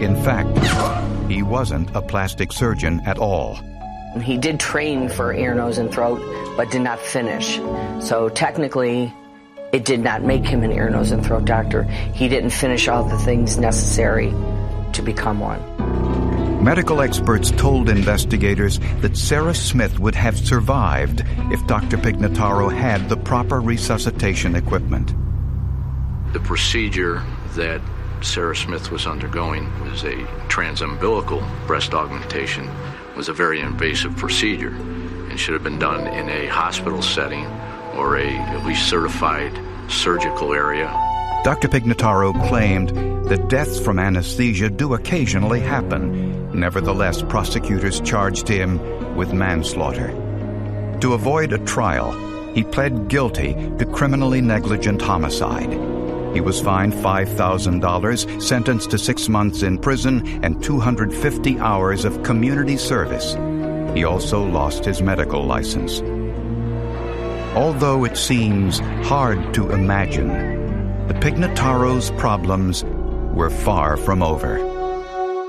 In fact, he wasn't a plastic surgeon at all. He did train for ear, nose, and throat, but did not finish. So technically, it did not make him an ear, nose, and throat doctor. He didn't finish all the things necessary to become one. Medical experts told investigators that Sarah Smith would have survived if Dr. Pignataro had the proper resuscitation equipment. The procedure that Sarah Smith was undergoing was a transumbilical breast augmentation. It was a very invasive procedure and should have been done in a hospital setting or a at least certified surgical area. Dr. Pignataro claimed that deaths from anesthesia do occasionally happen. Nevertheless, prosecutors charged him with manslaughter. To avoid a trial, he pled guilty to criminally negligent homicide. He was fined $5,000, sentenced to 6 months in prison and 250 hours of community service. He also lost his medical license. Although it seems hard to imagine, the Pignataros' problems were far from over.